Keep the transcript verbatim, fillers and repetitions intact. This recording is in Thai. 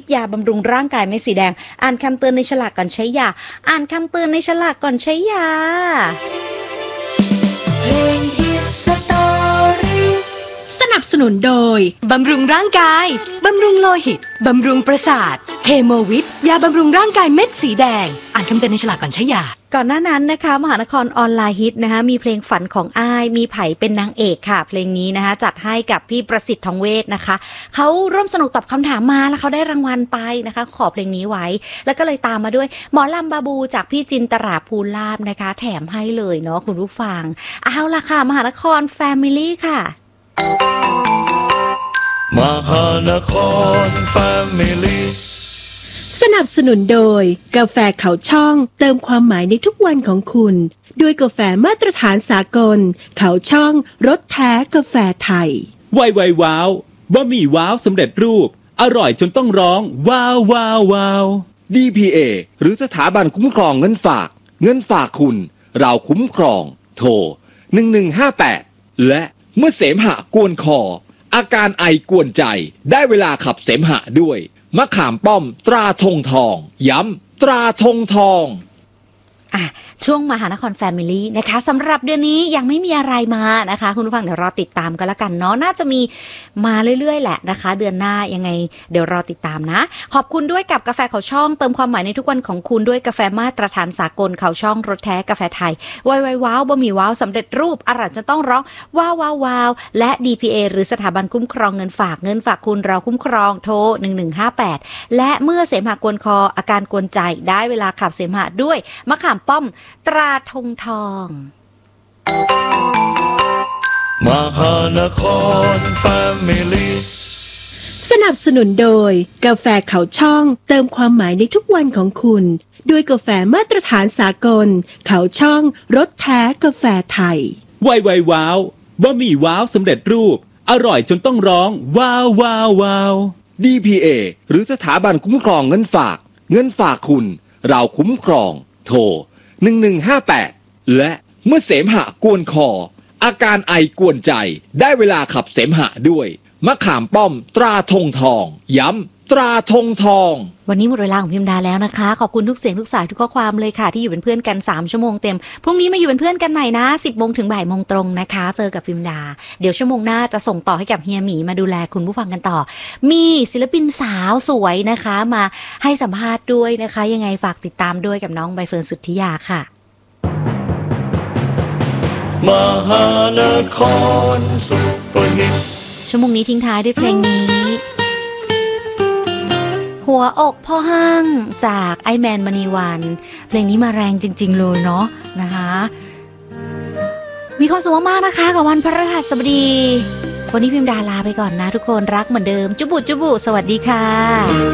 ยาบำรุงร่างกายเม็ดสีแดงอ่านคำเตือนในฉลากก่อนใช้ยาอ่านคำเตือนในฉลากก่อนใช้ยาเพลงฮิตสตอรี่สนับสนุนโดยบำรุงร่างกายบำรุงโลหิตบำรุงประสาทเฮโมวิทยาบำรุงร่างกายเม็ดสีแดงอ่านคำเตือนในฉลากก่อนใช้ยาก่อนหน้านั้นนะคะมหานครออนไลน์ฮิตนะคะมีเพลงฝันของอ้ายมีไผ่เป็นนางเอกค่ะเพลงนี้นะคะจัดให้กับพี่ประสิทธิ์ทองเวชนะคะเขาร่วมสนุกตอบคำถามมาแล้วเขาได้รางวัลไปนะคะขอเพลงนี้ไว้แล้วก็เลยตามมาด้วยหมอลำบาบูจากพี่จินตราภูลาภนะคะแถมให้เลยเนาะคุณผู้ฟังเอาล่ะค่ะมหานครแฟมิลี่ค่ะมหานครแฟมิลี่สนับสนุนโดยกาแฟเขาช่องเติมความหมายในทุกวันของคุณด้วยกาแฟมาตรฐานสากลเขาช่องรสแท้กาแฟไทยไวไวว้าวบะหมี่ว้าวสำเร็จรูปอร่อยจนต้องร้องว้าวว้าวว้าวดี พี เอ หรือสถาบันคุ้มครองเงินฝากเงินฝากคุณเราคุ้มครองโทรหนึ่งหนึ่งห้าแปดและเมื่อเสมหะกวนคออาการไอกวนใจได้เวลาขับเสมหะด้วยมะขามป้อมตราธงทองย้ำตราธงทองอ่ะช่วงมหานครแฟมิลี่นะคะสำหรับเดือนนี้ยังไม่มีอะไรมานะคะคุณผู้ฟังเดี๋ยวรอติดตามกันละกันเนาะน่าจะมีมาเรื่อยๆแหละนะคะเดือนหน้ายังไงเดี๋ยวรอติดตามนะขอบคุณด้วยกับกาแฟเขาช่องเติมความหมายในทุกวันของคุณด้วยกาแฟมาตรฐานสากลเขาช่องรสแท้กาแฟไทยไวไวว้าวบะหมี่ว้าวสำเร็จรูปอร่อยจะต้องร้องว้าวว้าวว้าวและ ดี พี เอ หรือสถาบันคุ้มครองเงินฝากเงินฝากคุณเราคุ้มครองโทรหนึ่งหนึ่งห้าแปดและเมื่อเสมหะกวนคออาการกวนใจได้เวลาขับเสมหะด้วยมะขามป้อมตราธงทองมหานครแฟมิลี่สนับสนุนโดยกาแฟเขาช่องเติมความหมายในทุกวันของคุณด้วยกาแฟมาตรฐานสากลเขาช่องรสแท้กาแฟไทยไวไวว้าวบะหมี่ว้าวสำเร็จรูปอร่อยจนต้องร้องว้าวว้าวว้าวดี พี เอ หรือสถาบันคุ้มครองเงินฝากเงินฝากคุณเราคุ้มครองโทรหนึ่งหนึ่งห้าแปดและเมื่อเสมหะกวนคออาการไอกวนใจได้เวลาขับเสมหะด้วยมะขามป้อมตราธงทองย้ำตราธงทองวันนี้หมดเวลาของพิมดาแล้วนะคะขอบคุณทุกเสียงทุกสายทุกข้อความเลยค่ะที่อยู่เป็นเพื่อนกันสามชั่วโมงเต็มพรุ่งนี้มาอยู่เป็นเพื่อนกันใหม่นะ สิบโมงถึงบ่ายโมงตรงนะคะเจอกับพิมดาเดี๋ยวชั่วโมงหน้าจะส่งต่อให้กับเฮียหมีมาดูแลคุณผู้ฟังกันต่อมีศิลปินสาวสวยนะคะมาให้สัมภาษณ์ด้วยนะคะยังไงฝากติดตามด้วยกับน้องใบเฟิร์นสุทธิยาค่ะมหานครซุปเปอร์ฮิตชั่วโมงนี้ทิ้งท้ายด้วยเพลงนี้หัวอกพ่อห้างจากไอแมนมณีวันเพลงนี้มาแรงจริงๆเลยเนาะนะคะมีความสุขมากนะคะกับวันพฤหัสบดีวันนี้พิมดาลาไปก่อนนะทุกคนรักเหมือนเดิมจุบุจุบุสวัสดีค่ะ